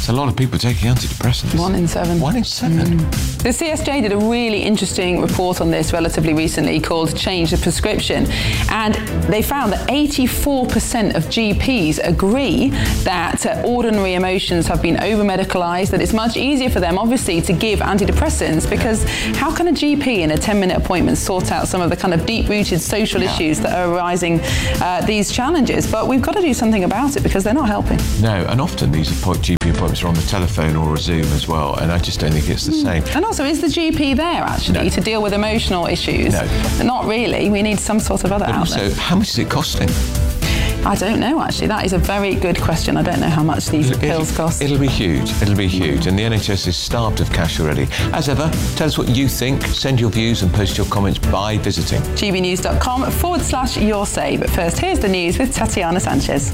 a lot of people taking antidepressants. 1 in 7. 1 in 7. The CSJ did a really interesting report on this relatively recently called Change the Prescription, and they found that 84% of GPs agree that ordinary emotions have been over-medicalised, that it's much easier for them, obviously, to give antidepressants, because how can a GP in a 10-minute appointment sort out some of the kind of deep-rooted social issues that are arising, these challenges? But we've got to do something about it because they're not helping. No, and often these GP appointments are on the telephone or a Zoom as well, and I just don't think it's the same. And also, is the GP there actually to deal with emotional issues? No. Not really. We need some sort of other outlet. So, how much is it costing? I don't know, actually. That is a very good question. I don't know how much these pills cost. It'll be huge. It'll be huge. And the NHS is starved of cash already. As ever, tell us what you think. Send your views and post your comments by visiting gbnews.com/your say. But first, here's the news with Tatiana Sanchez.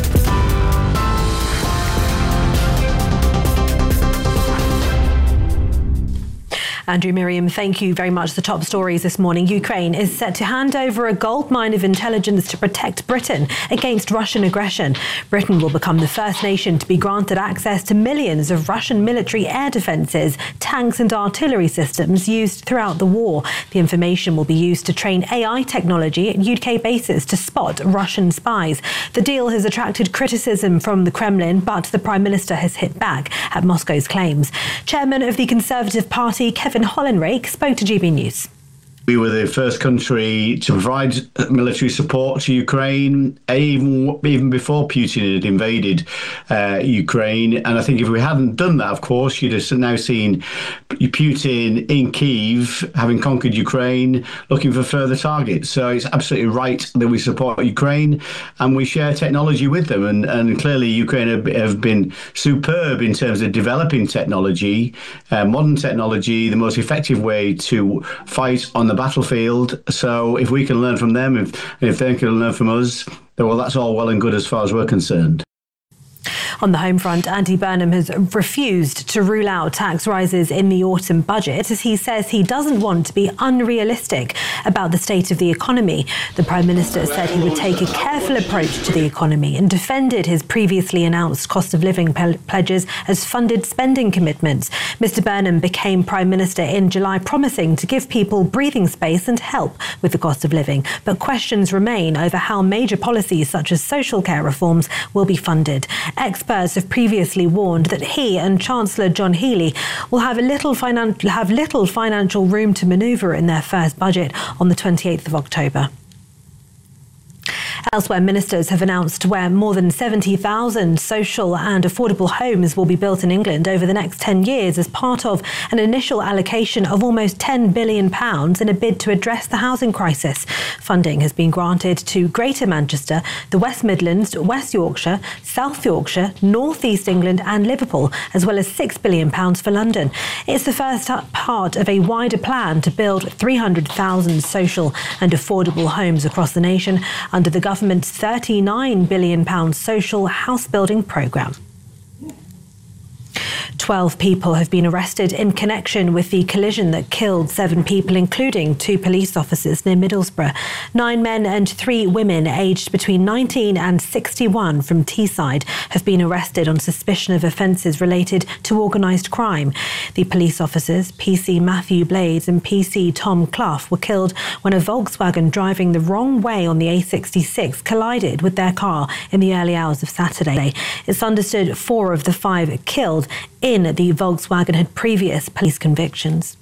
Andrew, Miriam, thank you very much. The top stories this morning. Ukraine is set to hand over a goldmine of intelligence to protect Britain against Russian aggression. Britain will become the first nation to be granted access to millions of Russian military air defences, tanks and artillery systems used throughout the war. The information will be used to train AI technology at UK bases to spot Russian spies. The deal has attracted criticism from the Kremlin, but the Prime Minister has hit back at Moscow's claims. Chairman of the Conservative Party, Kevin Hollenrake, spoke to GB News. We were the first country to provide military support to Ukraine, even before Putin had invaded Ukraine. And I think if we hadn't done that, of course, you'd have now seen Putin in Kyiv, having conquered Ukraine, looking for further targets. So it's absolutely right that we support Ukraine and we share technology with them. And clearly Ukraine have been superb in terms of developing technology, modern technology, the most effective way to fight on the battlefield. So if we can learn from them, if they can learn from us, then, well, that's all well and good as far as we're concerned. On the home front, Andy Burnham has refused to rule out tax rises in the autumn budget, as he says he doesn't want to be unrealistic about the state of the economy. The Prime Minister said he would take a careful approach to the economy and defended his previously announced cost of living pledges as funded spending commitments. Mr Burnham became Prime Minister in July, promising to give people breathing space and help with the cost of living. But questions remain over how major policies such as social care reforms will be funded. Experts have previously warned that he and Chancellor John Healey will have little financial room to manoeuvre in their first budget on the 28th of October. Elsewhere, ministers have announced where more than 70,000 social and affordable homes will be built in England over the next 10 years as part of an initial allocation of almost £10 billion in a bid to address the housing crisis. Funding has been granted to Greater Manchester, the West Midlands, West Yorkshire, South Yorkshire, North East England and Liverpool, as well as £6 billion for London. It's the first part of a wider plan to build 300,000 social and affordable homes across the nation under the government's £39 billion social house building programme. 12 people have been arrested in connection with the collision that killed 7 people, including 2 police officers near Middlesbrough. 9 men and 3 women aged between 19 and 61 from Teesside have been arrested on suspicion of offences related to organised crime. The police officers, PC Matthew Blades and PC Tom Clough, were killed when a Volkswagen driving the wrong way on the A66 collided with their car in the early hours of Saturday. It's understood 4 of the 5 killed in the Volkswagen had previous police convictions.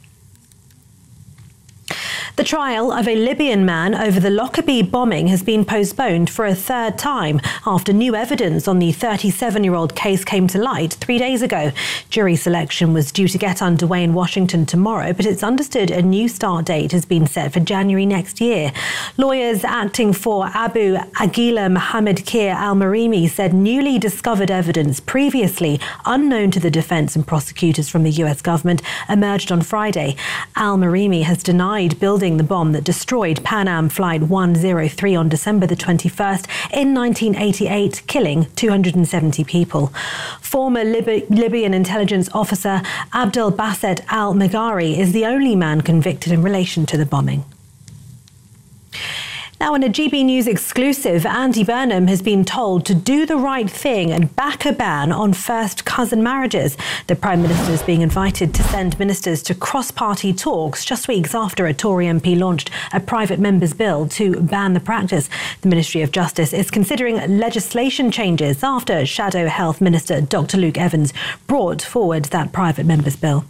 The trial of a Libyan man over the Lockerbie bombing has been postponed for a third time after new evidence on the 37-year-old case came to light 3 days ago. Jury selection was due to get underway in Washington tomorrow, but it's understood a new start date has been set for January next year. Lawyers acting for Abu Aguila Mohammed Kir al-Marimi said newly discovered evidence previously unknown to the defence and prosecutors from the US government emerged on Friday. Al-Marimi has denied building the bomb that destroyed Pan Am Flight 103 on December the 21st in 1988, killing 270 people. Former Libyan intelligence officer Abdel Basset al-Meghari is the only man convicted in relation to the bombing. Now, in a GB News exclusive, Andy Burnham has been told to do the right thing and back a ban on first cousin marriages. The Prime Minister is being invited to send ministers to cross-party talks just weeks after a Tory MP launched a private member's bill to ban the practice. The Ministry of Justice is considering legislation changes after Shadow Health Minister Dr Luke Evans brought forward that private member's bill.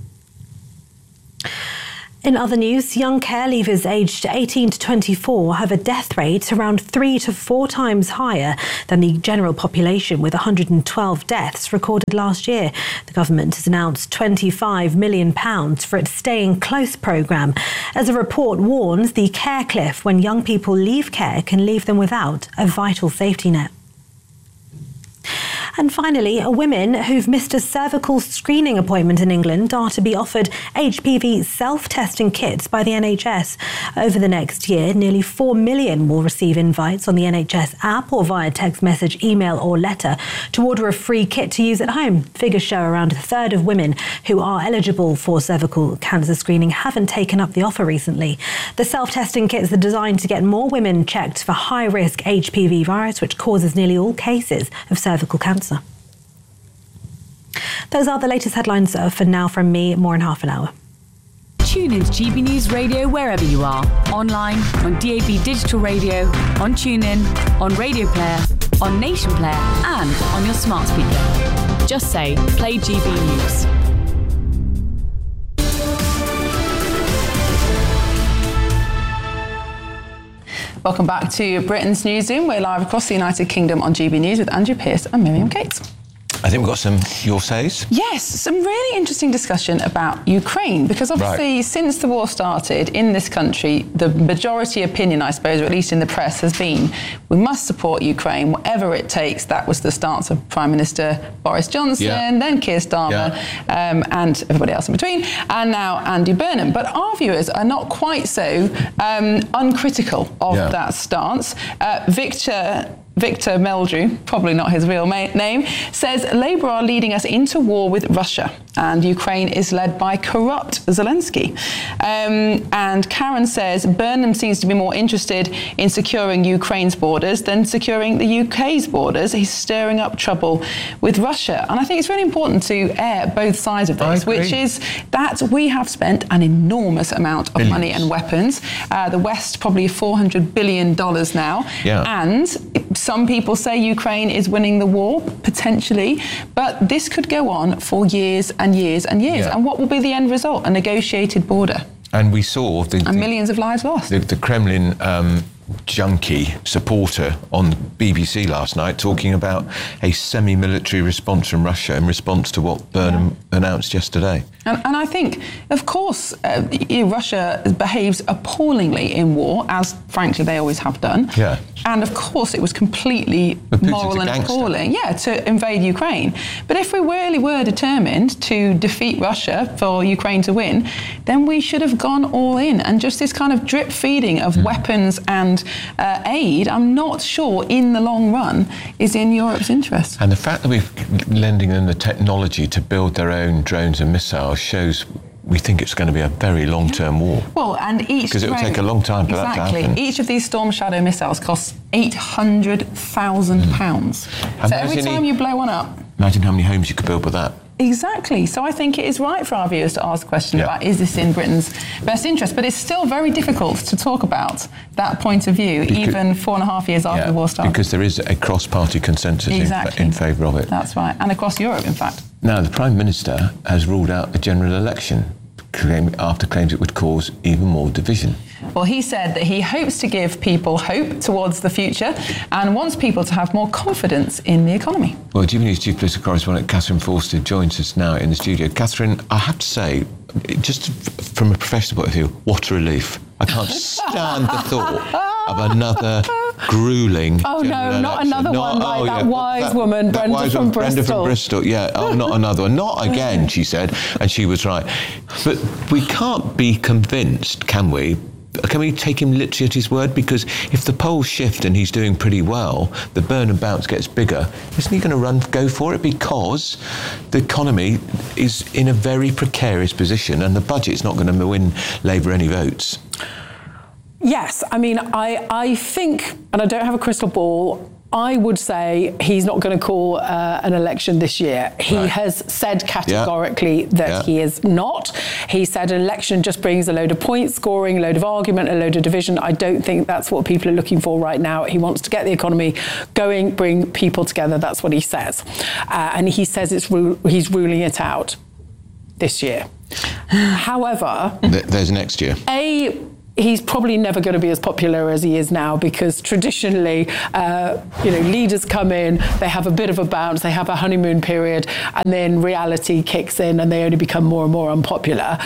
In other news, young care leavers aged 18 to 24 have a death rate around 3 to 4 times higher than the general population, with 112 deaths recorded last year. The government has announced £25 million for its Staying Close programme. As a report warns, the care cliff when young people leave care can leave them without a vital safety net. And finally, women who've missed a cervical screening appointment in England are to be offered HPV self-testing kits by the NHS. Over the next year, nearly 4 million will receive invites on the NHS app or via text message, email or letter to order a free kit to use at home. Figures show around a third of women who are eligible for cervical cancer screening haven't taken up the offer recently. The self-testing kits are designed to get more women checked for high-risk HPV virus, which causes nearly all cases of cervical cancer. Those are the latest headlines for now from me. More in half an hour. Tune into GB News Radio wherever you are. Online, on DAB Digital Radio, on TuneIn, on Radio Player, on Nation Player and on your smart speaker. Just say, play GB News. Welcome back to Britain's Newsroom. We're live across the United Kingdom on GB News with Andrew Pierce and Miriam Cates. I think we've got some your says. Yes, some really interesting discussion about Ukraine, because obviously since the war started in this country, the majority opinion, I suppose, or at least in the press, has been we must support Ukraine, whatever it takes. That was the stance of Prime Minister Boris Johnson, then Keir Starmer, and everybody else in between, and now Andy Burnham. But our viewers are not quite so uncritical of that stance. Victor Meldrew, probably not his real name, says Labour are leading us into war with Russia and Ukraine is led by corrupt Zelensky. And Karen says Burnham seems to be more interested in securing Ukraine's borders than securing the UK's borders. He's stirring up trouble with Russia. And I think it's really important to air both sides of this, which is that we have spent an enormous amount of money and weapons. The West probably $400 billion now. And some people say Ukraine is winning the war, potentially, but this could go on for years and years and years. And what will be the end result? A negotiated border. And we saw and millions of lives lost. The Kremlin junkie supporter on the BBC last night talking about a semi-military response from Russia in response to what Burnham announced yesterday. And I think, of course, Russia behaves appallingly in war, as frankly they always have done. And of course it was completely moral and appalling, to invade Ukraine. But if we really were determined to defeat Russia for Ukraine to win, then we should have gone all in. And just this kind of drip feeding of weapons and aid, I'm not sure in the long run is in Europe's interest. And the fact that we're lending them the technology to build their own drones and missiles shows we think it's going to be a very long-term war. Well, and each... Because it will take a long time for that to happen. Each of these Storm Shadow missiles costs £800,000. So every time you blow one up... Imagine how many homes you could build with that. Exactly. So I think it is right for our viewers to ask the question about, is this in Britain's best interest? But it's still very difficult to talk about that point of view, even 4.5 years after the war started. Because there is a cross-party consensus in favour of it. That's right. And across Europe, in fact. Now, the Prime Minister has ruled out a general election after claims it would cause even more division. Well, he said that he hopes to give people hope towards the future and wants people to have more confidence in the economy. Well, GB News Chief Political Correspondent Catherine Forster joins us now in the studio. Catherine, I have to say, just from a professional point of view, what a relief. I can't stand the thought of another gruelling not another one like that wise woman, Brenda from Bristol. Not another one. Not again, she said, and she was right. But we can't be convinced, can we? Can we take him literally at his word? Because if the polls shift and he's doing pretty well, the Burnham bounce gets bigger, isn't he going to go for it? Because the economy is in a very precarious position and the budget's not going to win Labour any votes. Yes, I mean, I think, and I don't have a crystal ball, I would say he's not going to call an election this year. He has said categorically that he is not. He said an election just brings a load of point scoring, a load of argument, a load of division. I don't think that's what people are looking for right now. He wants to get the economy going, bring people together. That's what he says. And he says he's ruling it out this year. However... There's next year. He's probably never going to be as popular as he is now, because traditionally, leaders come in, they have a bit of a bounce, they have a honeymoon period, and then reality kicks in and they only become more and more unpopular.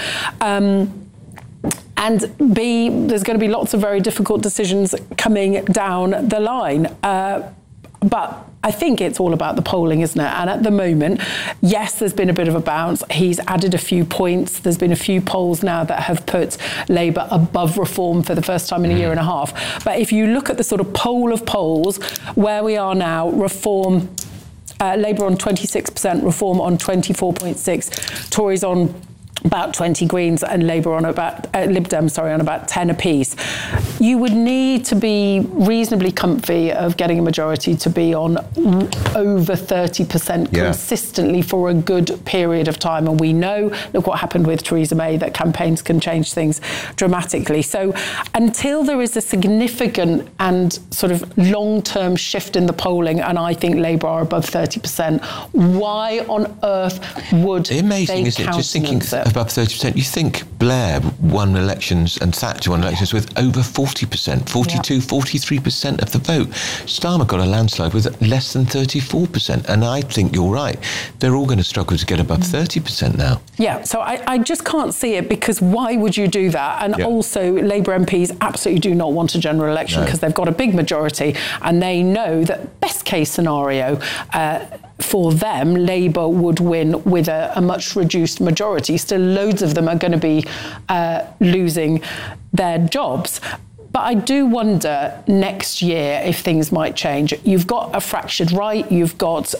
And B, there's going to be lots of very difficult decisions coming down the line. But I think it's all about the polling, isn't it? And at the moment, yes, there's been a bit of a bounce. He's added a few points. There's been a few polls now that have put Labour above Reform for the first time in a year and a half. But if you look at the sort of poll of polls, where we are now, Reform, Labour on 26%, Reform on 24.6%, Tories on about 20, Greens and Labour on about, Lib Dems, on about 10 apiece. You would need to be reasonably comfy of getting a majority to be on over 30% consistently for a good period of time. And we know, look what happened with Theresa May, that campaigns can change things dramatically. So until there is a significant and sort of long-term shift in the polling, and I think Labour are above 30%, why on earth would they countenance it? Just thinking above 30%. You think Blair won elections and Thatcher won elections with over 40%, 42, 43% of the vote. Starmer got a landslide with less than 34%. And I think you're right. They're all going to struggle to get above 30% now. Yeah, so I just can't see it, because why would you do that? And also, Labour MPs absolutely do not want a general election because they've got a big majority and they know that best case scenario for them, Labour would win with a much reduced majority. Still, loads of them are going to be losing their jobs. But I do wonder next year if things might change. You've got a fractured right, you've got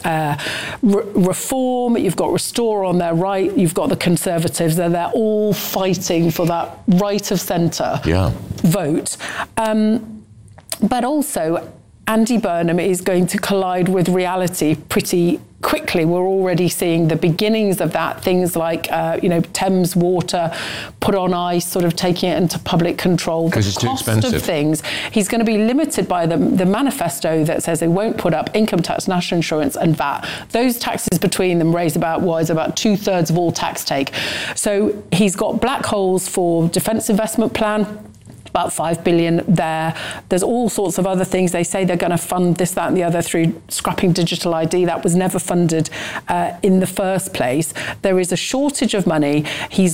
Reform, you've got Restore on their right, you've got the Conservatives, they're all fighting for that right of centre vote. But also, Andy Burnham is going to collide with reality pretty quickly. We're already seeing the beginnings of that. Things like, Thames Water put on ice, sort of taking it into public control. Because it's too expensive. The cost of things. He's going to be limited by the manifesto that says they won't put up income tax, national insurance and VAT. Those taxes between them raise about 2/3 of all tax take. So he's got black holes for defence investment plan, about 5 billion there. There's all sorts of other things. They say they're going to fund this, that and the other through scrapping digital ID. That was never funded in the first place. There is a shortage of money.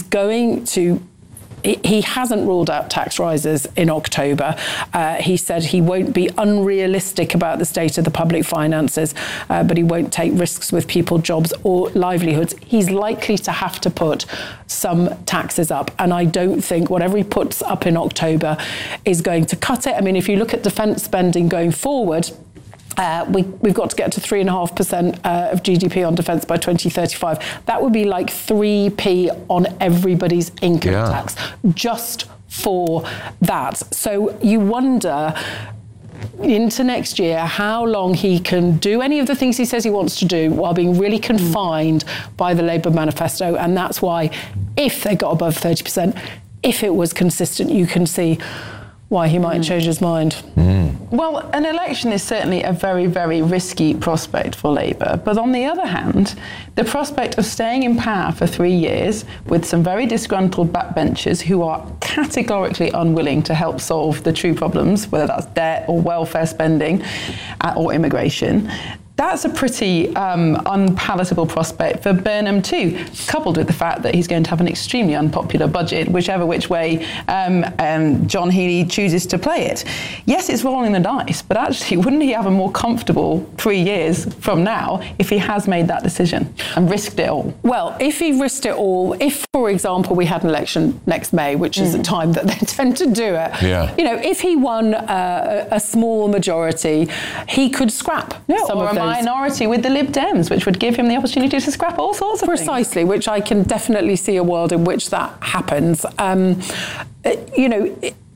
He hasn't ruled out tax rises in October. He said he won't be unrealistic about the state of the public finances, but he won't take risks with people, jobs or livelihoods. He's likely to have to put some taxes up. And I don't think whatever he puts up in October is going to cut it. I mean, if you look at defence spending going forward, we've got to get to 3.5% of GDP on defence by 2035. That would be like 3p on everybody's income tax, just for that. So you wonder into next year how long he can do any of the things he says he wants to do while being really confined by the Labour manifesto. And that's why, if they got above 30%, if it was consistent, you can see why he might change his mind. Well, an election is certainly a very, very risky prospect for Labour. But on the other hand, the prospect of staying in power for 3 years with some very disgruntled backbenchers who are categorically unwilling to help solve the true problems, whether that's debt or welfare spending or immigration, that's a pretty unpalatable prospect for Burnham too, coupled with the fact that he's going to have an extremely unpopular budget, whichever which way John Healey chooses to play it. Yes, it's rolling the dice, but actually, wouldn't he have a more comfortable 3 years from now if he has made that decision and risked it all? Well, if he risked it all, if, for example, we had an election next May, which is the time that they tend to do it, if he won a small majority, he could scrap some of those. Minority with the Lib Dems, which would give him the opportunity to scrap all sorts of Precisely, which I can definitely see a world in which that happens.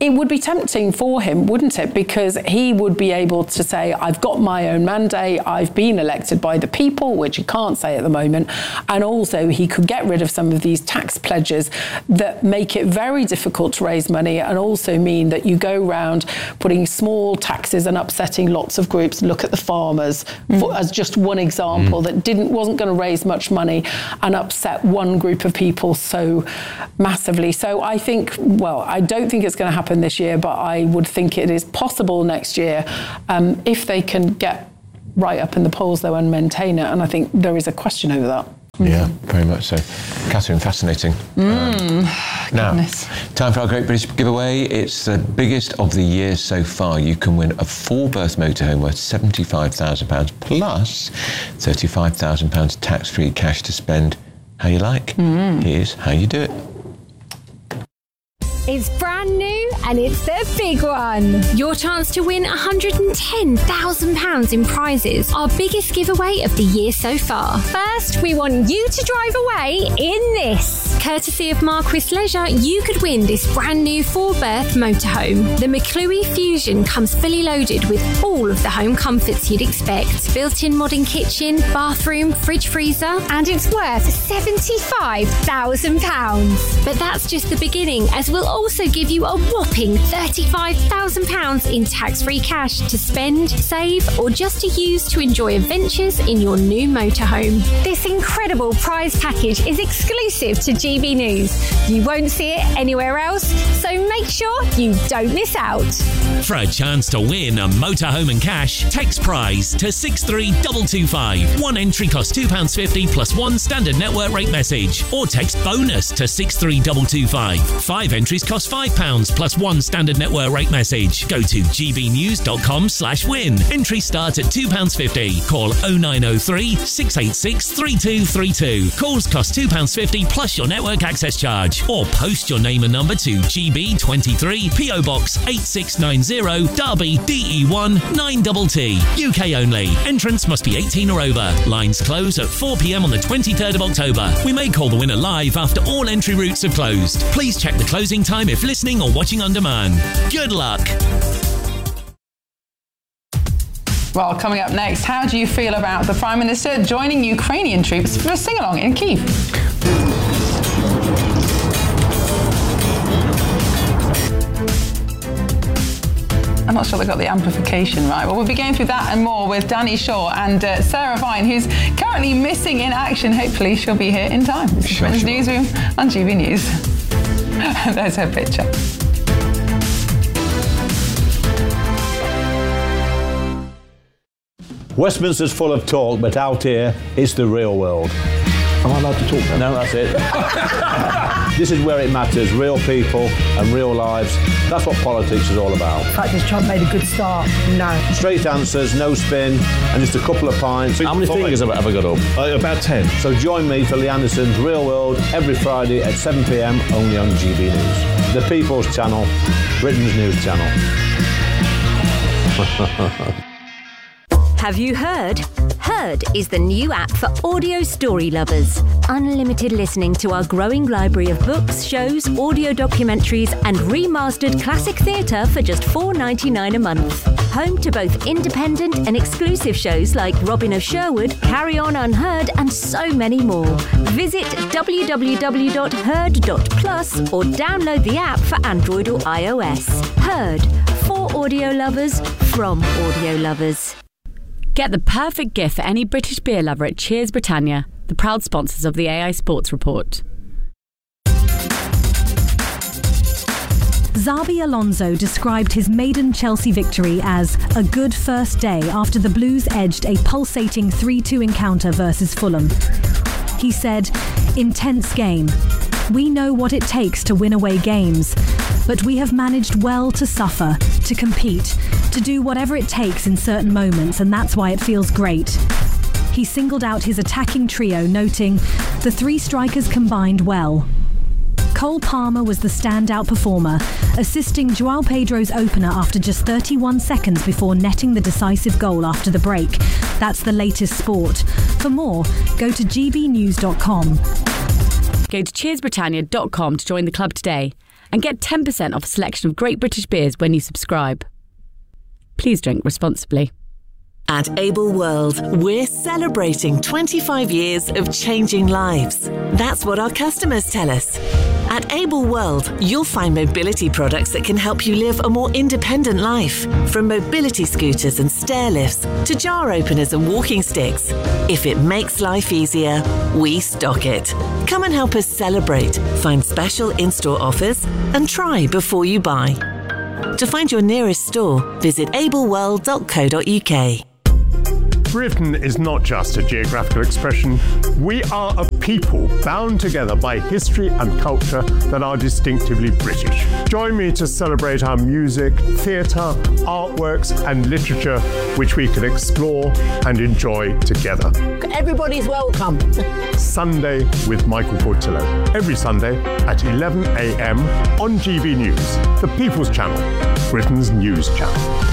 it would be tempting for him, wouldn't it? Because he would be able to say, I've got my own mandate, I've been elected by the people, which he can't say at the moment. And also he could get rid of some of these tax pledges that make it very difficult to raise money, and also mean that you go round putting small taxes and upsetting lots of groups. Look at the farmers as just one example that wasn't going to raise much money and upset one group of people so massively. So I think, well, I don't think it's going to happen this year, but I would think it is possible next year if they can get right up in the polls, though, and maintain it. And I think there is a question over that. Yeah, very much so. Catherine, fascinating. Now, time for our Great British Giveaway. It's the biggest of the year so far. You can win a 4-berth motorhome worth £75,000 plus £35,000 tax-free cash to spend how you like. Here's how you do it. It's brand new and it's the big one. Your chance to win £110,000 in prizes. Our biggest giveaway of the year so far. First, we want you to drive away in this. Courtesy of Marquis Leisure, you could win this brand new 4-berth motorhome. The McClue Fusion comes fully loaded with all of the home comforts you'd expect. Built-in modern kitchen, bathroom, fridge freezer, and it's worth £75,000. But that's just the beginning, as we'll also give you a whopping £35,000 in tax-free cash to spend, save, or just to use to enjoy adventures in your new motorhome. This incredible prize package is exclusive to GB News. You won't see it anywhere else, so make sure you don't miss out. For a chance to win a motorhome and cash, text prize to 63225. One entry costs £2.50 plus one standard network rate message, or text bonus to 63225. 5 entries cost £5 plus one standard network rate message. Go to gbnews.com/win. Entry start at £2.50. Call 0903 686 3232. Calls cost £2.50 plus your network access charge. Or post your name and number to GB23 PO Box 8690 Derby DE1 9TT. UK only. Entrance must be 18 or over. Lines close at 4 p.m. on the 23rd of October. We may call the winner live after all entry routes have closed. Please check the closing time if listening or watching on demand. Good luck. Well, coming up next, how do you feel about the Prime Minister joining Ukrainian troops for a sing-along in Kyiv? I'm not sure they got the amplification right. Well, we'll be going through that and more with Danny Shaw and Sarah Vine, who's currently missing in action. Hopefully she'll be here in time. This is Britain's Newsroom on GB News. There's her picture. Westminster's full of talk, but out here, it's the real world. Am I allowed to talk now? No, that's it. This is where it matters, real people and real lives. That's what politics is all about. In fact, has Trump made a good start? No. Straight answers, no spin, and just a couple of pints. How many fingers have I got up? About 10. So join me for Lee Anderson's Real World every Friday at 7 p.m. only on GB News. The People's Channel, Britain's news channel. Have you heard? Heard is the new app for audio story lovers. Unlimited listening to our growing library of books, shows, audio documentaries and remastered classic theatre for just $4.99 a month. Home to both independent and exclusive shows like Robin of Sherwood, Carry On Unheard and so many more. Visit www.heard.plus or download the app for Android or iOS. Heard. For audio lovers, from audio lovers. Get the perfect gift for any British beer lover at Cheers Britannia, the proud sponsors of the AI Sports Report. Xabi Alonso described his maiden Chelsea victory as a good first day after the Blues edged a pulsating 3-2 encounter versus Fulham. He said, "Intense game. We know what it takes to win away games, but we have managed well to suffer, to compete, to do whatever it takes in certain moments, and that's why it feels great." He singled out his attacking trio, noting, "The three strikers combined well." Cole Palmer was the standout performer, assisting João Pedro's opener after just 31 seconds before netting the decisive goal after the break. That's the latest sport. For more, go to gbnews.com. Go to cheersbritannia.com to join the club today. and get 10% off a selection of great British beers when you subscribe. Please drink responsibly. At Able World, we're celebrating 25 years of changing lives. That's what our customers tell us. At Able World, you'll find mobility products that can help you live a more independent life. From mobility scooters and stair lifts to jar openers and walking sticks. If it makes life easier, we stock it. Come and help us celebrate, find special in-store offers, and try before you buy. To find your nearest store, visit ableworld.co.uk. Britain is not just a geographical expression. We are a people bound together by history and culture that are distinctively British. Join me to celebrate our music, theatre, artworks and literature, which we can explore and enjoy together. Everybody's welcome. Sunday with Michael Portillo. Every Sunday at 11 a.m. on GB News, the People's Channel, Britain's news channel.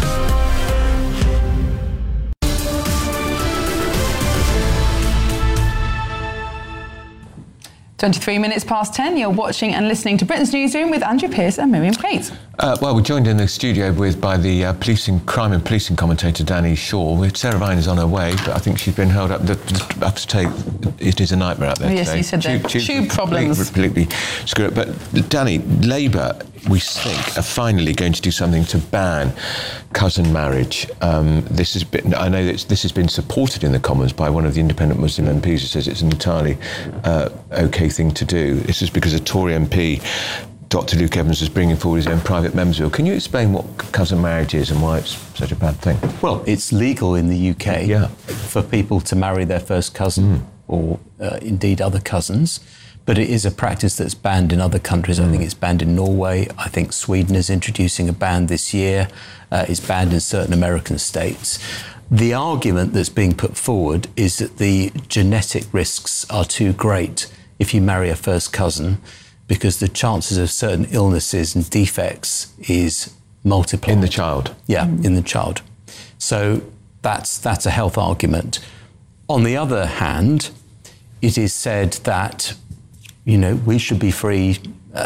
23 minutes past 10, you're watching and listening to Britain's Newsroom with Andrew Pearce and Miriam Cates. Well, we're joined in the studio by the crime and policing commentator Danny Shaw. Sarah Vine is on her way, but I think she's been held up. I have to say, it is a nightmare out there yes, today. You said that. Tube problems. Completely screwed up. But Danny, Labour, we think, are finally going to do something to ban cousin marriage. I know that this has been supported in the Commons by one of the independent Muslim MPs who says it's an entirely OK thing to do. This is because a Tory MP, Dr. Luke Evans, was bringing forward his own private members bill. Can you explain what cousin marriage is and why it's such a bad thing? Well, it's legal in the UK for people to marry their first cousin or indeed other cousins, but it is a practice that's banned in other countries. I think it's banned in Norway. I think Sweden is introducing a ban this year. It's banned in certain American states. The argument that's being put forward is that the genetic risks are too great if you marry a first cousin, because the chances of certain illnesses and defects is multiplied. In the child? Yeah, in the child. So that's a health argument. On the other hand, it is said that, we should be free,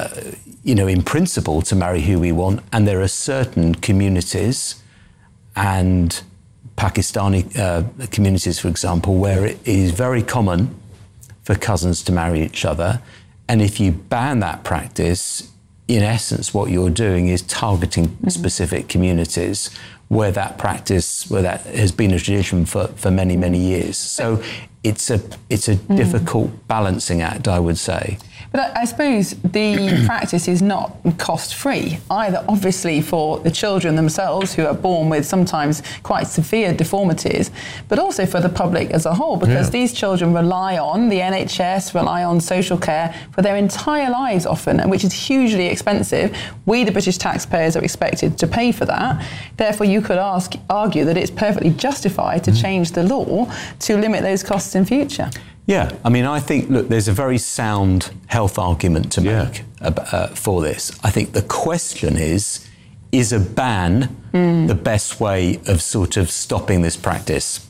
in principle, to marry who we want. And there are certain communities and Pakistani communities, for example, where it is very common for cousins to marry each other. And if you ban that practice, in essence, what you're doing is targeting specific communities where that has been a tradition for many, many years. So it's a difficult balancing act, I would say. But I suppose the practice is not cost-free, either obviously for the children themselves who are born with sometimes quite severe deformities, but also for the public as a whole, because these children rely on the NHS, rely on social care for their entire lives often, and which is hugely expensive. We, the British taxpayers, are expected to pay for that. Therefore, you could argue that it's perfectly justified to change the law to limit those costs in future. Yeah, I mean, I think, look, there's a very sound health argument to make for this. I think the question is a ban the best way of sort of stopping this practice?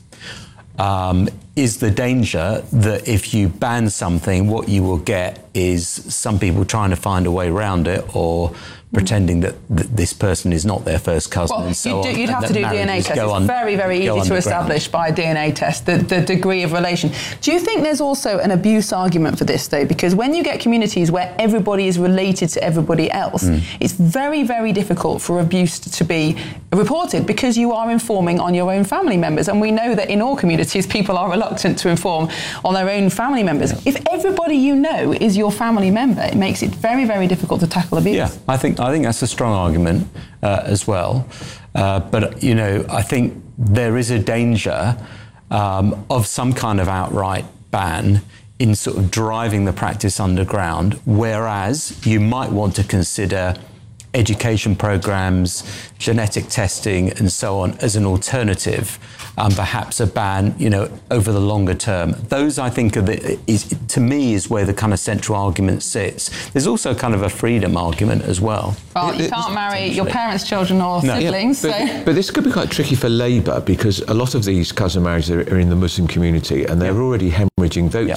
Is the danger that if you ban something, what you will get is some people trying to find a way around it or pretending that this person is not their first cousin and so on. You'd have to do DNA tests. It's very, very easy to establish by a DNA test the degree of relation. Do you think there's also an abuse argument for this, though? Because when you get communities where everybody is related to everybody else, it's very, very difficult for abuse to be reported because you are informing on your own family members. And we know that in all communities, people are reluctant to inform on their own family members. If everybody you know is your family member, it makes it very, very difficult to tackle abuse. Yeah, I think that's a strong argument as well. But, I think there is a danger of some kind of outright ban in sort of driving the practice underground, whereas you might want to consider education programs, genetic testing and so on as an alternative, and perhaps a ban, over the longer term. Those, I think, to me, is where the kind of central argument sits. There's also kind of a freedom argument as well. Well, you can't marry your parents' children or siblings. But this could be quite tricky for Labour because a lot of these cousin marriages are in the Muslim community and they're already hemorrhaging votes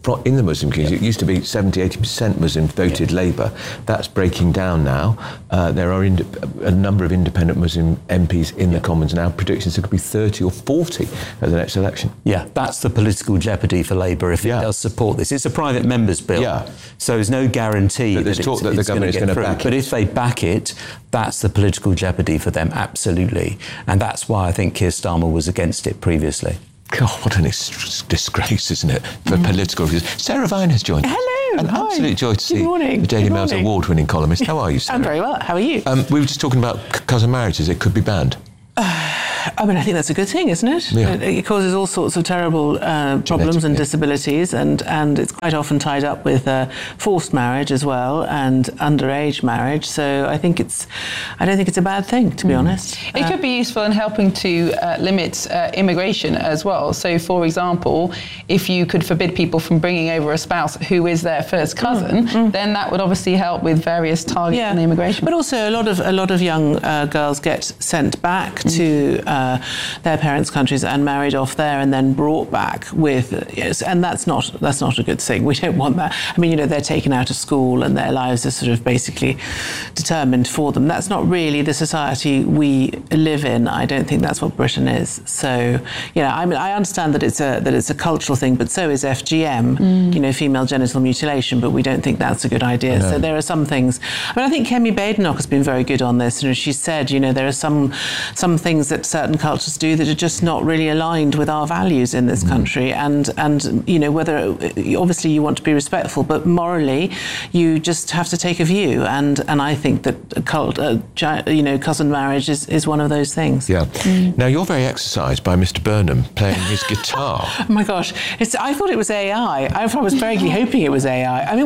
in the Muslim community. It used to be 70-80% Muslims voted Labour. That's breaking down now. There are a number of independent Muslim MPs in the Commons now. Predictions there could be 30 or 40 at the next election. Yeah, that's the political jeopardy for Labour if it does support this. It's a private member's bill, so there's no guarantee that it's the government is going to back it. But if they back it, that's the political jeopardy for them, absolutely. And that's why I think Keir Starmer was against it previously. God, what an disgrace, isn't it, for political reasons. Sarah Vine has joined us. Hello. An absolute joy to see morning. the Daily Mail's award-winning columnist. How are you, Sarah? I'm very well. How are you? We were just talking about cousin marriages. It could be banned. I mean, I think that's a good thing, isn't it? Yeah. It causes all sorts of terrible problems and disabilities, and it's quite often tied up with forced marriage as well and underage marriage. So I don't think it's a bad thing, to be honest. It could be useful in helping to limit immigration as well. So, for example, if you could forbid people from bringing over a spouse who is their first cousin, then that would obviously help with various targets in the immigration. But also, a lot of young girls get sent back to their parents' countries and married off there, and then brought back with, and that's not a good thing. We don't want that. I mean, they're taken out of school and their lives are sort of basically determined for them. That's not really the society we live in. I don't think that's what Britain is. So, I mean, I understand that it's a cultural thing, but so is FGM, female genital mutilation. But we don't think that's a good idea. So there are some things. I mean, I think Kemi Badenoch has been very good on this. She said, there are some things that certain cultures do that are just not really aligned with our values in this country, and whether obviously you want to be respectful, but morally you just have to take a view, and I think that cousin marriage is one of those things. Now you're very exercised by Mr. Burnham playing his guitar. Oh my gosh, I thought it was AI. I was vaguely hoping it was AI. I mean,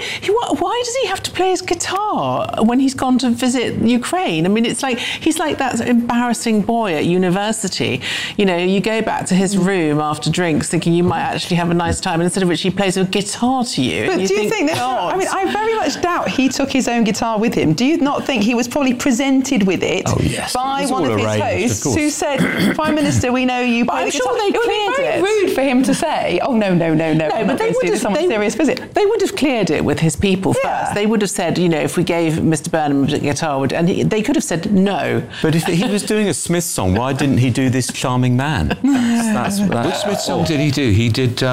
why does he have to play his guitar when he's gone to visit Ukraine? I mean, it's like he's like that embarrassing boy at university. You go back to his room after drinks thinking you might actually have a nice time, and instead of which he plays a guitar to you. But do you think that, I mean, I very much doubt he took his own guitar with him. Do you not think he was probably presented with it by one of his hosts who said, Prime Minister, we know you play the guitar. It would be very rude for him to say, oh, no. But they would have serious visit. They would have cleared it with his people first. They would have said, if we gave Mr. Burnham a guitar, they could have said no. But if he was doing a Smith song, why didn't he do This Charming Man? Which Smith song did he do? He did...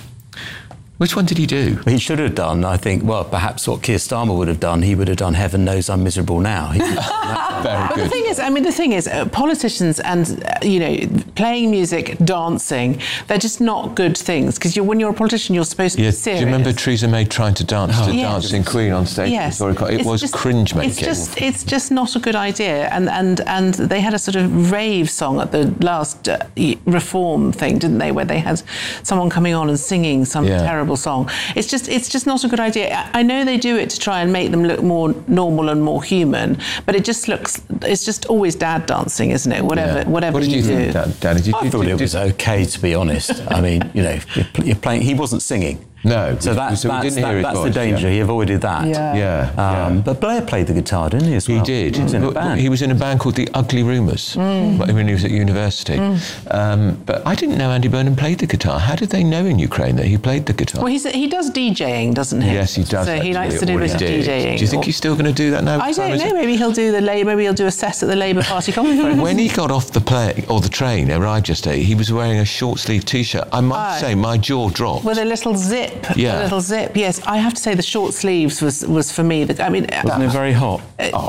Which one did he do? He should have done, I think, perhaps what Keir Starmer would have done. He would have done Heaven Knows I'm Miserable Now. But the thing is, politicians and, playing music, dancing, they're just not good things. Because when you're a politician, you're supposed to be serious. Do you remember Theresa May trying to dance Dancing Queen on stage? Yes. It was cringe-making. It's just not a good idea. And they had a sort of rave song at the last reform thing, didn't they, where they had someone coming on and singing some terrible song. It's just not a good idea. I know they do it to try and make them look more normal and more human, but it's just always dad dancing, isn't it? Whatever what did you do. Think, Danny? I thought it was okay, to be honest. I mean, you're playing. He wasn't singing. No, so that's the danger. Yeah. He avoided that. But Blair played the guitar, didn't he? As well? He did. He was in a band. He was in a band called The Ugly Rumours when he was at university. But I didn't know Andy Burnham played the guitar. How did they know in Ukraine that he played the guitar? Well, he does DJing, doesn't he? Yes, he does. So he likes to do a bit of DJing. Do you think he's still going to do that now? I don't know. Maybe he'll do a set at the Labour Party conference. When he got off the train, arrived yesterday, he was wearing a short sleeve T-shirt. I must say, my jaw dropped. With a little zip. Yeah. A little zip. Yes, I have to say the short sleeves was for me. Wasn't it very hot?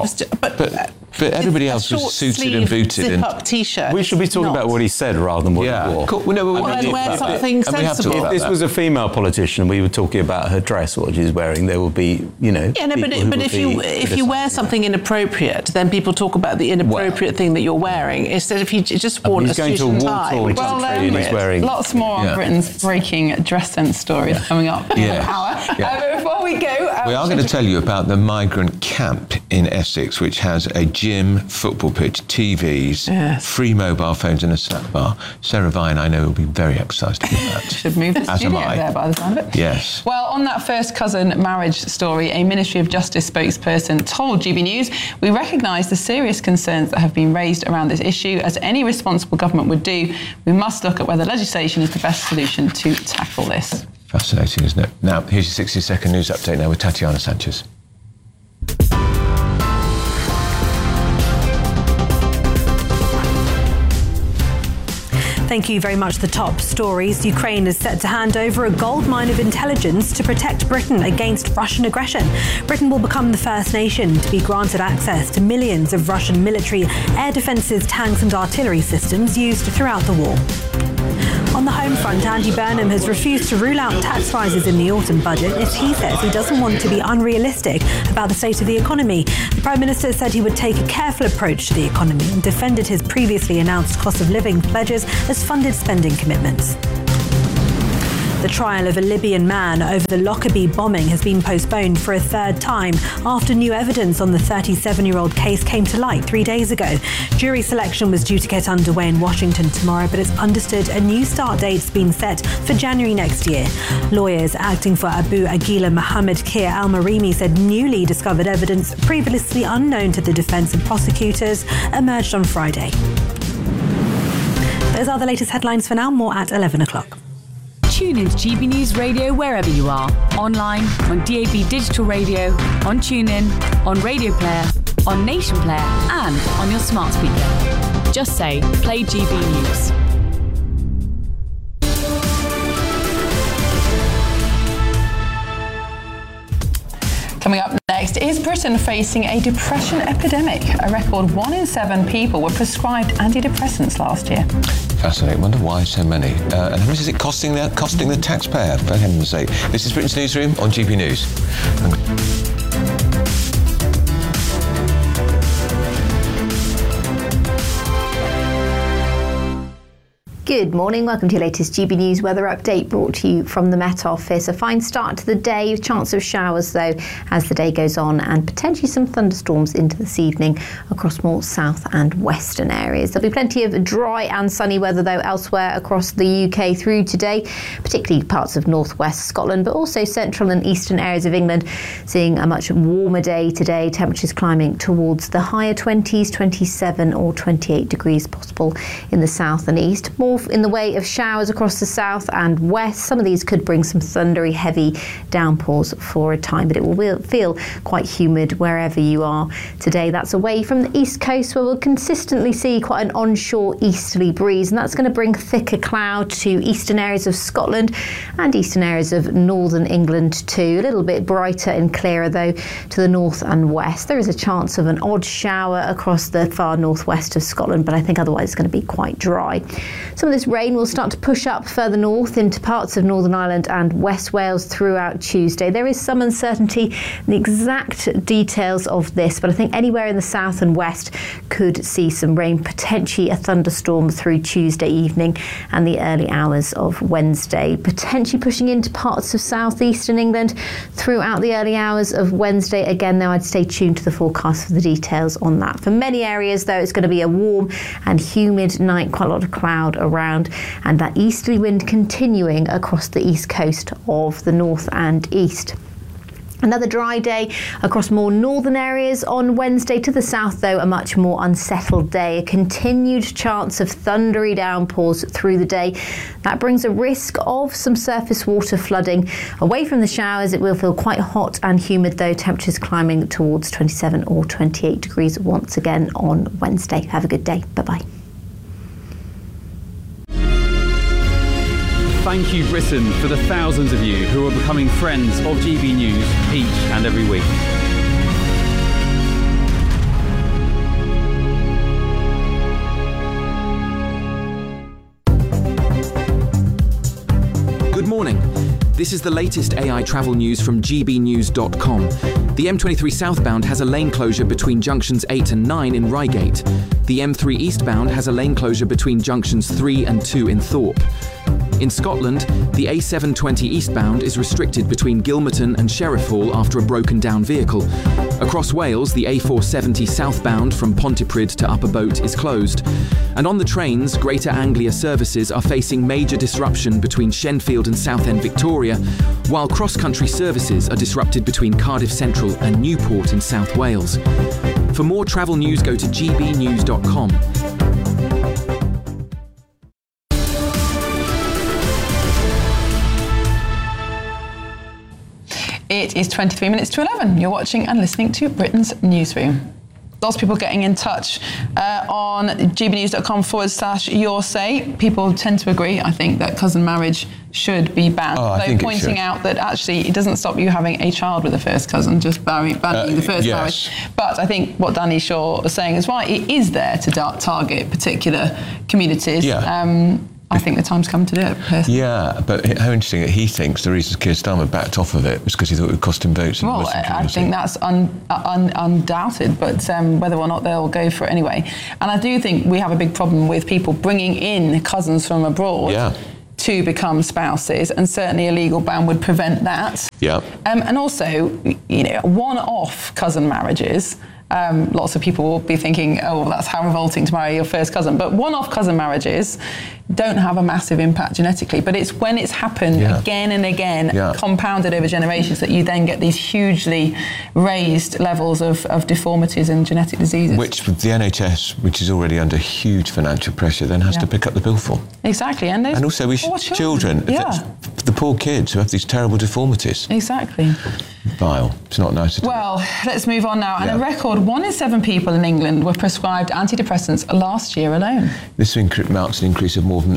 But everybody else was suited and booted. Zip-up T-shirt. We should be talking about what he said rather than what he wore. Cool. Then wear something sensible. If this was a female politician, we were talking about her dress, what she's wearing. There will be, but if you wear something inappropriate, then people talk about the inappropriate thing that you're wearing. Instead, if you just worn a suit and tie, he's wearing. Lots more on Britain's breaking dress sense stories coming up in an hour. But before we go, we are going to tell you about the migrant camp in Essex, which has a gym, football pitch, TVs, free mobile phones and a snack bar. Sarah Vine, I know, will be very excited about that. Should move the studio there by the sound of it. Yes. Well, on that first cousin marriage story, a Ministry of Justice spokesperson told GB News, we recognise the serious concerns that have been raised around this issue. As any responsible government would do, we must look at whether legislation is the best solution to tackle this. Fascinating, isn't it? Now, here's your 60-second news update now with Tatiana Sanchez. Thank you very much. The top stories. Ukraine is set to hand over a goldmine of intelligence to protect Britain against Russian aggression. Britain will become the first nation to be granted access to millions of Russian military air defences, tanks and artillery systems used throughout the war. On the home front, Andy Burnham has refused to rule out tax rises in the autumn budget as he says he doesn't want to be unrealistic about the state of the economy. The Prime Minister said he would take a careful approach to the economy and defended his previously announced cost of living pledges as funded spending commitments. The trial of a Libyan man over the Lockerbie bombing has been postponed for a third time after new evidence on the 37-year-old case came to light 3 days ago. Jury selection was due to get underway in Washington tomorrow, but it's understood a new start date's been set for January next year. Lawyers acting for Abu Aguila Mohammed Kir Al-Marimi said newly discovered evidence previously unknown to the defence and prosecutors emerged on Friday. Those are the latest headlines for now. More at 11 o'clock. Tune into GB News Radio wherever you are. Online, on DAB Digital Radio, on TuneIn, on Radio Player, on Nation Player and on your smart speaker. Just say, play GB News. Coming up next, is Britain facing a depression epidemic? A record 1 in 7 people were prescribed antidepressants last year. Fascinating. Wonder why so many. And how much is it costing the taxpayer, for heaven's sake? This is Britain's Newsroom on GB News. Good morning, welcome to your latest GB News weather update brought to you from the Met Office. A fine start to the day, chance of showers though as the day goes on and potentially some thunderstorms into this evening across more south and western areas. There'll be plenty of dry and sunny weather though elsewhere across the UK through today, particularly parts of northwest Scotland but also central and eastern areas of England seeing a much warmer day today, temperatures climbing towards the higher 20s, 27 or 28 degrees possible in the south and east. More in the way of showers across the south and west. Some of these could bring some thundery heavy downpours for a time, but it will feel quite humid wherever you are today. That's away from the east coast where we'll consistently see quite an onshore easterly breeze, and that's going to bring thicker cloud to eastern areas of Scotland and eastern areas of northern England too. A little bit brighter and clearer though to the north and west. There is a chance of an odd shower across the far northwest of Scotland, but I think otherwise it's going to be quite dry. Some of this rain will start to push up further north into parts of Northern Ireland and West Wales throughout Tuesday. There is some uncertainty in the exact details of this, but I think anywhere in the south and west could see some rain, potentially a thunderstorm through Tuesday evening and the early hours of Wednesday, potentially pushing into parts of southeastern England throughout the early hours of Wednesday. Again, though, I'd stay tuned to the forecast for the details on that. For many areas, though, it's going to be a warm and humid night, quite a lot of cloud around, and that easterly wind continuing across the east coast of the north and east. Another dry day across more northern areas on Wednesday. To the south, though, a much more unsettled day. A continued chance of thundery downpours through the day. That brings a risk of some surface water flooding. Away from the showers, it will feel quite hot and humid, though. Temperatures climbing towards 27 or 28 degrees once again on Wednesday. Have a good day. Bye-bye. Thank you, Britain, for the thousands of you who are becoming friends of GB News each and every week. Good morning. This is the latest AI travel news from gbnews.com. The M23 southbound has a lane closure between junctions 8 and 9 in Reigate. The M3 eastbound has a lane closure between junctions 3 and 2 in Thorpe. In Scotland, the A720 eastbound is restricted between Gilmerton and Sheriff Hall after a broken-down vehicle. Across Wales, the A470 southbound from Pontypridd to Upper Boat is closed. And on the trains, Greater Anglia services are facing major disruption between Shenfield and Southend Victoria, while cross-country services are disrupted between Cardiff Central and Newport in South Wales. For more travel news, go to gbnews.com. It is 23 minutes to 11. You're watching and listening to Britain's Newsroom. Lots of people getting in touch on gbnews.com/your say. People tend to agree, I think, that cousin marriage should be banned. Though pointing out that actually it doesn't stop you having a child with a first cousin, just banning the first marriage. But I think what Danny Shaw is saying is right. It is there to target particular communities. Yeah. I think the time's come to do it, personally. Yeah, but how interesting that he thinks the reason Keir Starmer backed off of it was because he thought it would cost him votes. Well, I think that's undoubted, but whether or not they'll go for it anyway. And I do think we have a big problem with people bringing in cousins from abroad to become spouses, and certainly a legal ban would prevent that. Yeah. And also, one-off cousin marriages. Lots of people will be thinking, oh, that's how revolting to marry your first cousin. But one-off cousin marriages don't have a massive impact genetically. But it's when it's happened again and again, compounded over generations, that you then get these hugely raised levels of deformities and genetic diseases. Which the NHS, which is already under huge financial pressure, then has to pick up the bill for. Exactly. And also children. The poor kids who have these terrible deformities. Exactly. Vile. It's not nice at all. Well, let's move on now. And a record 1 in 7 people in England were prescribed antidepressants last year alone. This marks an increase of more than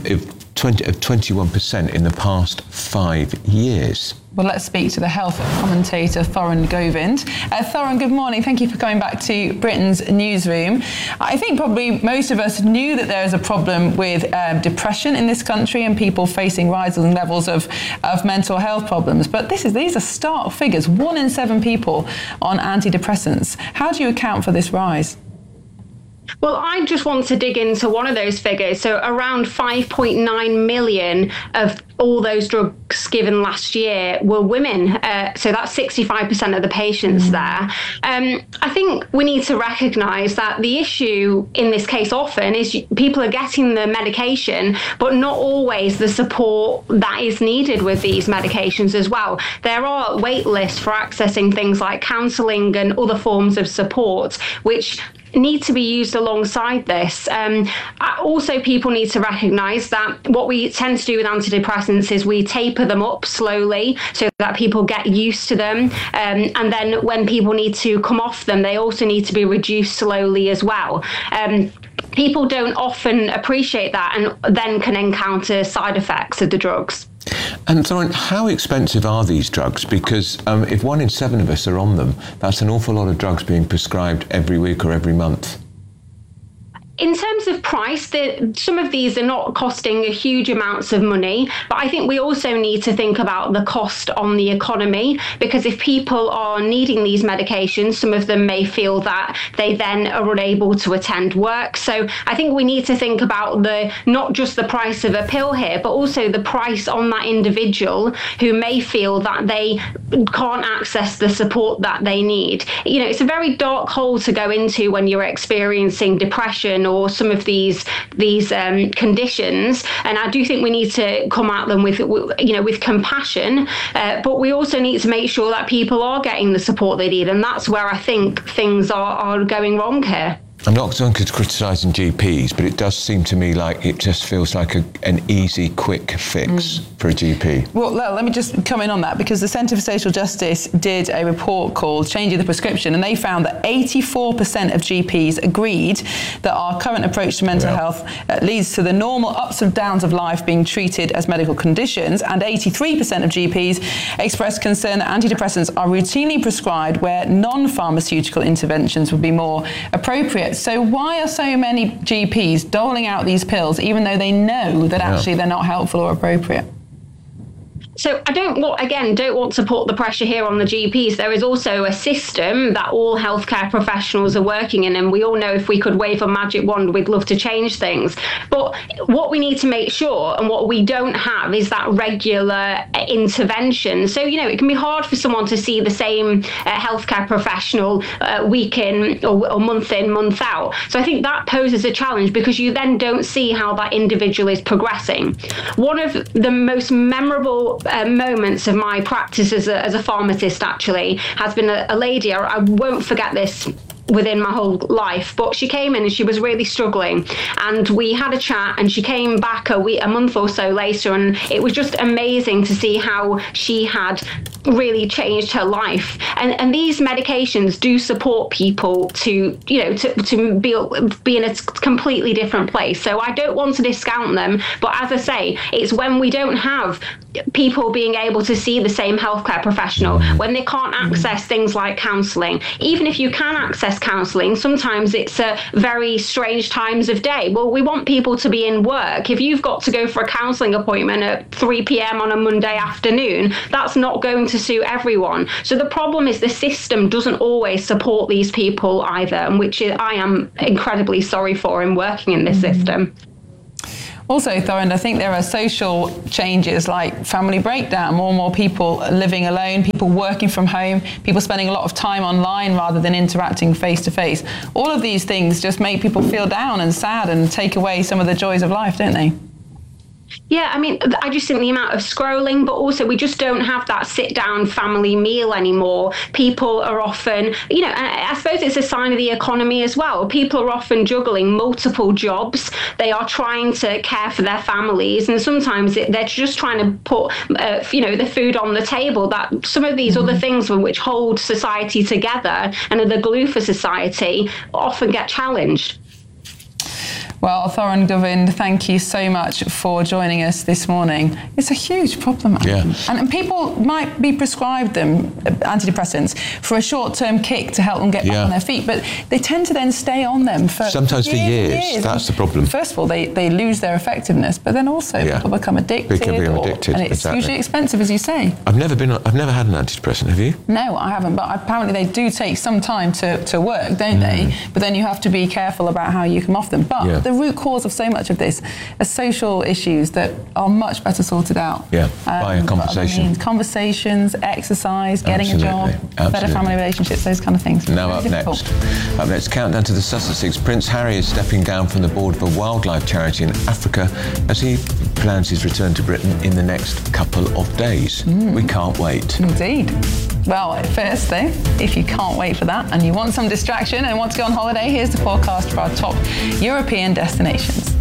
21% in the past 5 years. Well, let's speak to the health commentator, Thoran Govind. Thoran, good morning. Thank you for coming back to Britain's Newsroom. I think probably most of us knew that there is a problem with depression in this country and people facing rising levels of mental health problems. But these are stark figures. 1 in 7 people on antidepressants. How do you account for this rise? Well, I just want to dig into one of those figures. So around 5.9 million of all those drugs given last year were women. So that's 65% of the patients there. I think we need to recognise that the issue in this case often is people are getting the medication, but not always the support that is needed with these medications as well. There are wait lists for accessing things like counselling and other forms of support, which need to be used alongside this. Also, people need to recognise that what we tend to do with antidepressants is we taper them up slowly so that people get used to them. And then when people need to come off them, they also need to be reduced slowly as well. People don't often appreciate that and then can encounter side effects of the drugs. And Thoran, how expensive are these drugs? Because if 1 in 7 of us are on them, that's an awful lot of drugs being prescribed every week or every month. In terms of price, some of these are not costing huge amounts of money, but I think we also need to think about the cost on the economy, because if people are needing these medications, some of them may feel that they then are unable to attend work. So I think we need to think about not just the price of a pill here, but also the price on that individual who may feel that they can't access the support that they need. It's a very dark hole to go into when you're experiencing depression or some of these conditions, and I do think we need to come at them with compassion, but we also need to make sure that people are getting the support they need, and that's where I think things are going wrong here. I'm not criticising GPs, but it does seem to me like it just feels like an easy, quick fix for a GP. Well, let me just come in on that, because the Centre for Social Justice did a report called Changing the Prescription, and they found that 84% of GPs agreed that our current approach to mental health leads to the normal ups and downs of life being treated as medical conditions, and 83% of GPs expressed concern that antidepressants are routinely prescribed where non-pharmaceutical interventions would be more appropriate. So why are so many GPs doling out these pills even though they know that actually they're not helpful or appropriate? So I don't want to put the pressure here on the GPs. There is also a system that all healthcare professionals are working in, and we all know if we could wave a magic wand, we'd love to change things. But what we need to make sure, and what we don't have, is that regular intervention. So, it can be hard for someone to see the same healthcare professional week in or month in, month out. So I think that poses a challenge, because you then don't see how that individual is progressing. One of the most memorable moments of my practice as a pharmacist actually has been a lady, I won't forget this within my whole life, but she came in and she was really struggling, and we had a chat, and she came back a month or so later, and it was just amazing to see how she had really changed her life. And these medications do support people to be in a completely different place. So I don't want to discount them, but as I say, it's when we don't have people being able to see the same healthcare professional, when they can't access things like counselling. Even if you can access counselling, sometimes it's very strange times of day. Well, we want people to be in work. If you've got to go for a counselling appointment at 3 p.m. on a Monday afternoon, that's not going to suit everyone. So the problem is the system doesn't always support these people either, and which I am incredibly sorry for in working in this system. Also, Thorund, I think there are social changes like family breakdown, more and more people living alone, people working from home, people spending a lot of time online rather than interacting face to face. All of these things just make people feel down and sad and take away some of the joys of life, don't they? Yeah, I mean, I just think the amount of scrolling, but also we just don't have that sit-down family meal anymore. People are often, and I suppose it's a sign of the economy as well. People are often juggling multiple jobs. They are trying to care for their families, and sometimes they're just trying to put, the food on the table. That some of these other things which hold society together and are the glue for society often get challenged. Well, Thorund Govind, thank you so much for joining us this morning. It's a huge problem. Yeah. And people might be prescribed them, antidepressants, for a short-term kick to help them get back on their feet, but they tend to then stay on them for sometimes for years. That's the problem. First of all, they lose their effectiveness, but then also people become addicted. They can become addicted, and it's usually expensive, as you say. I've never had an antidepressant, have you? No, I haven't, but apparently they do take some time to work, don't they? But then you have to be careful about how you come off them. But the root cause of so much of this are social issues that are much better sorted out. Yeah, by a conversation. Conversations, exercise, getting a job, better family relationships, those kind of things. Now up next, countdown to the Sussexes. Prince Harry is stepping down from the board of a wildlife charity in Africa as he plans his return to Britain in the next couple of days. We can't wait. Indeed. Well, first though, if you can't wait for that and you want some distraction and want to go on holiday, here's the forecast for our top European destinations.